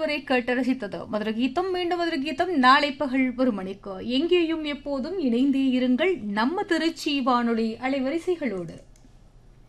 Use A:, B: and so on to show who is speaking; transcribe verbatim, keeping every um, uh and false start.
A: இதுவரை கேட்டு ரசித்தது மதுர கீதம். மீண்டும் மதுர கீதம் நாளை பகல் ஒரு மணிக்கு. எங்கேயும் எப்போதும் இணைந்தே இருங்கள் நம்ம திருச்சி வானொலி அலைவரிசைகளோடு.